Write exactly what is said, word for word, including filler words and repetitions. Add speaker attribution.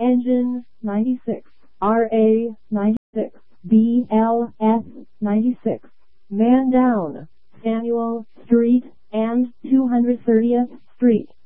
Speaker 1: Engine ninety-six, R A ninety-six, B L S ninety-six, Man Down, Samuel Street and two hundred thirtieth Street.